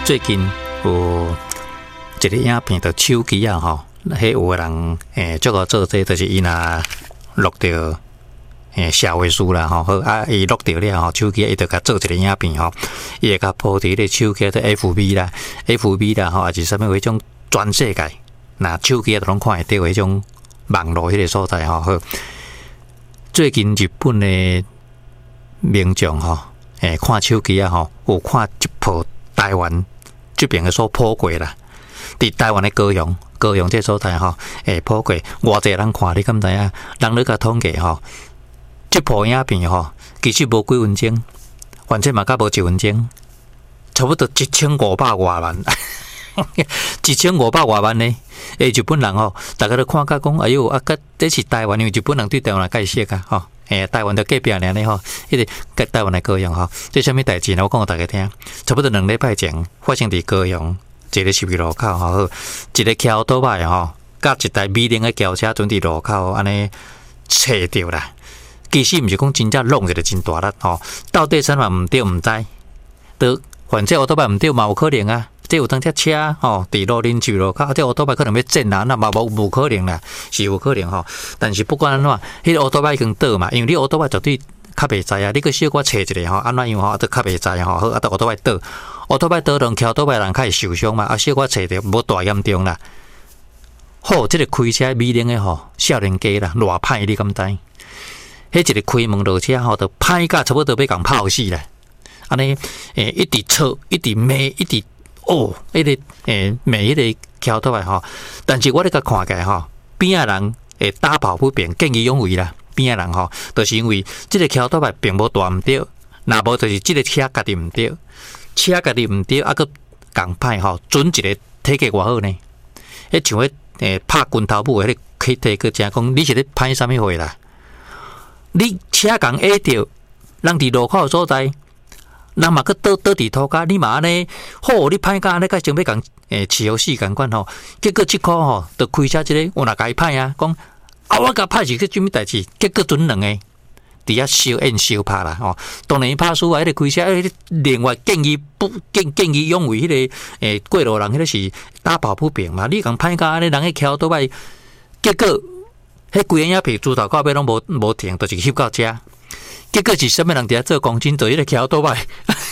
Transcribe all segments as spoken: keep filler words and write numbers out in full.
最近有一个影片，就手机啊吼，迄有个人诶，足个做这，就是伊若录到诶社会事啦吼，好啊，伊录到了吼，手机伊就甲做一个影片吼，伊会甲铺伫咧手机的 F B 啦、F B 啦吼，还是啥物迄种全世界，那手机都拢看会到迄种网络迄个所在吼。好，最近日本的民众吼，诶，看手机啊吼，有看一部台湾这边的所播过啦。伫台湾的高雄，高雄这所在吼，诶，播过偌济人看，你敢知影？人咧甲统计吼，这部影片吼，其实无几分钟，反正嘛甲无一分钟，差不多一千五百外万，一千五百外万呢。诶，日本人吼，大家都看甲讲，哎哟，啊，甲这是台湾，因为日本人对台湾介绍啊，吼。诶，台湾的隔壁尔呢吼，迄个台湾的高雄吼，这什么代志呢？我讲互大家听，差不多两礼拜前发生伫高雄一个十字路口吼，一个桥倒摆吼，甲一台米零的轿车准伫路口安尼找着啦。其实毋是讲真正弄一个真大力吼，到底啥嘛毋对毋知，都反正乌倒摆毋对嘛有可能啊。这有当只车吼，伫路林区路口，这乌倒摆可能要震人啦，嘛无无可能啦，是有可能吼。但是不管安怎，迄个乌倒摆已经倒嘛，因为你乌倒摆绝对较袂知啊。你个小可找一个吼，安怎样吼，都较袂知吼。好，啊，乌倒摆倒，乌倒摆倒人桥倒摆人较会受伤嘛。啊，小可找着无大严重啦。好，这个开车米零的吼，少年家啦，偌歹你敢知？迄一个开门落车吼，都歹甲差不多要共泡死啦。安尼诶，一直吵，一直骂，一直。哦，迄、那个诶，每一个桥倒来吼，但是我咧甲看起来吼，边仔人会打抱不平，见义勇为啦。边仔人吼，就是因为即个桥倒来并无大毋对，若无就是即个车家己毋对，车家己毋对，啊个共歹吼，准一个体格偌好呢？迄像迄诶拍拳头母诶，迄个体格正讲，你是咧歹啥物货啦？你车共下着，人伫路口所在。人嘛去倒倒伫涂骹，你嘛安尼好，你歹甲安尼，甲想要共诶饲好死共款吼，结果即箍吼，就开车即、这个，有若甲伊歹啊，讲啊我甲歹是去什物代志，结果准两个伫遐烧演烧拍啦吼，当然拍输啊，迄、那个开车，迄、那个另外见义不见见义勇为，迄、那个诶过路人，迄个是打抱不平嘛，你共歹甲安尼，人迄桥倒摆，结果迄规个影片自头到尾拢无无停，就是翕到遮。结果是什么人伫遐做公斤做迄个桥倒摆，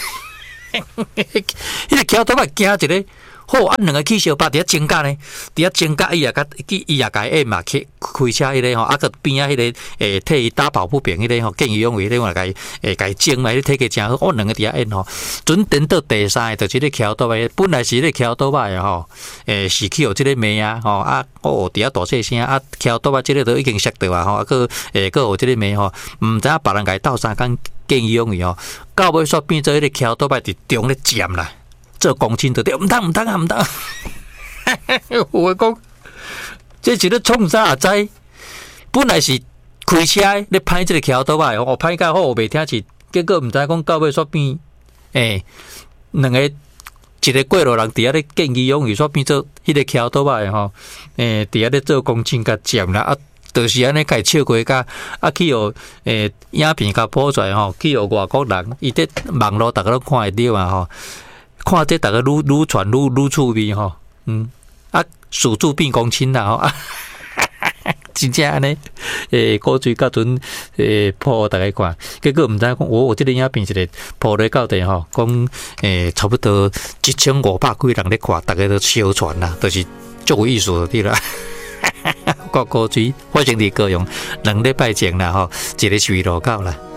迄个桥倒摆惊一个，好啊，两个起烧把伫遐争架呢，伫遐争架伊也甲伊也甲伊嘛去开车迄个吼，啊个边仔迄个诶替伊打抱不平迄个吼，见义勇为迄个我甲伊诶甲伊争嘛，迄个体格真好，哦两个伫遐演吼，准等到第三个就是迄个桥倒摆，本来是迄个桥倒摆诶吼，诶是去互即个骂啊吼啊，哦伫遐大细声啊，桥倒摆即个都已经摔到啊吼，啊个诶个互即个骂吼，毋知影别人甲伊斗相共见义勇为吼，到尾煞变做迄个桥倒摆伫中咧占啦。做公斤就对，唔通唔通啊唔通！我讲，这是咧创啥啊？知本来是开车咧歹这个桥倒摆，哦歹甲好袂听是，结果唔知讲到尾煞变，诶、欸，两个一个过路人伫遐咧见义勇为，煞变做迄个桥倒摆吼，诶、欸，伫遐咧做公斤甲占啦啊！就是安尼，甲伊笑过甲啊，去互诶影片甲播出来吼，去互外国人，伊伫网络大家都看会到啊吼。看这大家愈愈传愈愈趣味吼，嗯，啊，事主变公亲啦吼，啊，真正安尼，诶，古锥甲阵诶播大家看，结果毋知讲，我我这个影片一个播咧到地吼，讲诶差不多一千五百几人咧看，大家都小传啦，就是足有意思的滴啦。个古锥发生伫高雄两礼拜前啦吼，一个十字路口啦。